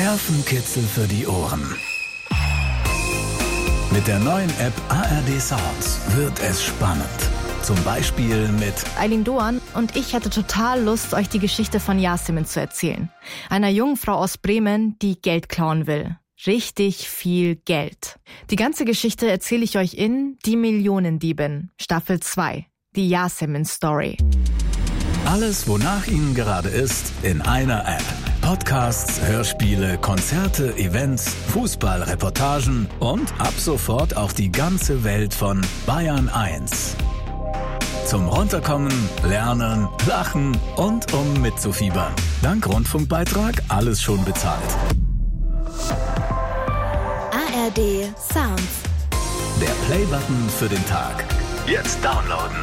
Nervenkitzel für die Ohren. Mit der neuen App ARD Sounds wird es spannend. Zum Beispiel mit Eileen Doan und ich hatte total Lust, euch die Geschichte von Yasemin zu erzählen. Einer jungen Frau aus Bremen, die Geld klauen will. Richtig viel Geld. Die ganze Geschichte erzähle ich euch in Die Millionendiebin, Staffel 2, die Yasemin-Story. Alles, wonach Ihnen gerade ist, in einer App. Podcasts, Hörspiele, Konzerte, Events, Fußballreportagen und ab sofort auch die ganze Welt von Bayern 1. Zum Runterkommen, Lernen, Lachen und um mitzufiebern. Dank Rundfunkbeitrag alles schon bezahlt. ARD Sounds. Der Play-Button für den Tag. Jetzt downloaden.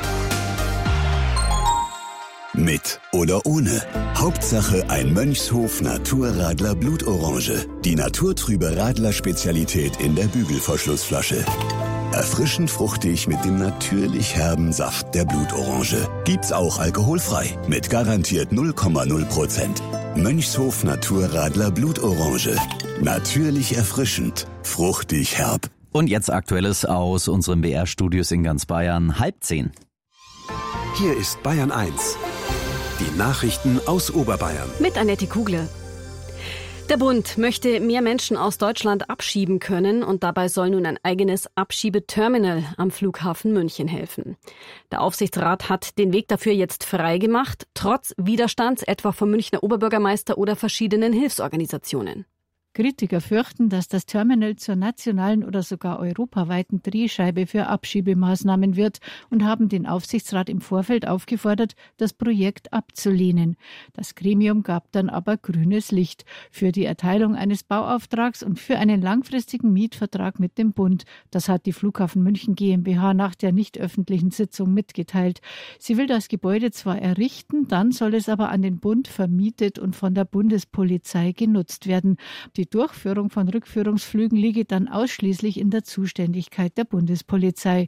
Mit oder ohne. Hauptsache ein Mönchshof Naturradler Blutorange. Die naturtrübe Radler-Spezialität in der Bügelverschlussflasche. Erfrischend fruchtig mit dem natürlich herben Saft der Blutorange. Gibt's auch alkoholfrei. Mit garantiert 0,0%. Mönchshof Naturradler Blutorange. Natürlich erfrischend. Fruchtig herb. Und jetzt Aktuelles aus unseren BR-Studios in ganz Bayern. 9:30. Hier ist Bayern 1. Die Nachrichten aus Oberbayern. Mit Annette Kugler. Der Bund möchte mehr Menschen aus Deutschland abschieben können und dabei soll nun ein eigenes Abschiebeterminal am Flughafen München helfen. Der Aufsichtsrat hat den Weg dafür jetzt freigemacht, trotz Widerstands etwa vom Münchner Oberbürgermeister oder verschiedenen Hilfsorganisationen. Kritiker fürchten, dass das Terminal zur nationalen oder sogar europaweiten Drehscheibe für Abschiebemaßnahmen wird und haben den Aufsichtsrat im Vorfeld aufgefordert, das Projekt abzulehnen. Das Gremium gab dann aber grünes Licht für die Erteilung eines Bauauftrags und für einen langfristigen Mietvertrag mit dem Bund. Das hat die Flughafen München GmbH nach der nicht öffentlichen Sitzung mitgeteilt. Sie will das Gebäude zwar errichten, dann soll es aber an den Bund vermietet und von der Bundespolizei genutzt werden. Die Durchführung von Rückführungsflügen liege dann ausschließlich in der Zuständigkeit der Bundespolizei.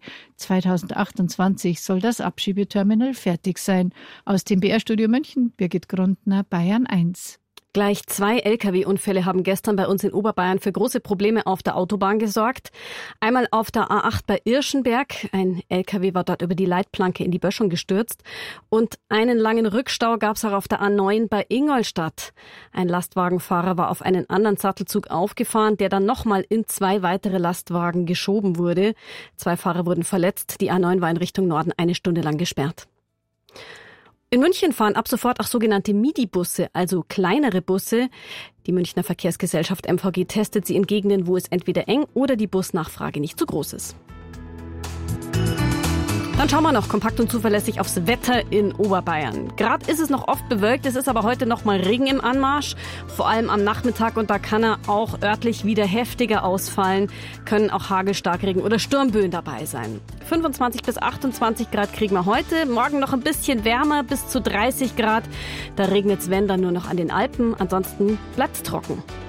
2028 soll das Abschiebeterminal fertig sein. Aus dem BR-Studio München, Birgit Grundner, Bayern 1. Gleich 2 Lkw-Unfälle haben gestern bei uns in Oberbayern für große Probleme auf der Autobahn gesorgt. Einmal auf der A8 bei Irschenberg. Ein Lkw war dort über die Leitplanke in die Böschung gestürzt. Und einen langen Rückstau gab es auch auf der A9 bei Ingolstadt. Ein Lastwagenfahrer war auf einen anderen Sattelzug aufgefahren, der dann nochmal in 2 weitere Lastwagen geschoben wurde. 2 Fahrer wurden verletzt. Die A9 war in Richtung Norden 1 Stunde lang gesperrt. In München fahren ab sofort auch sogenannte Midi-Busse, also kleinere Busse. Die Münchner Verkehrsgesellschaft MVG testet sie in Gegenden, wo es entweder eng oder die Busnachfrage nicht so groß ist. Dann schauen wir noch kompakt und zuverlässig aufs Wetter in Oberbayern. Gerade ist es noch oft bewölkt, es ist aber heute noch mal Regen im Anmarsch. Vor allem am Nachmittag und da kann er auch örtlich wieder heftiger ausfallen. Können auch Hagelstarkregen oder Sturmböen dabei sein. 25 bis 28 Grad kriegen wir heute. Morgen noch ein bisschen wärmer, bis zu 30 Grad. Da regnet es, wenn, dann nur noch an den Alpen. Ansonsten bleibt's trocken.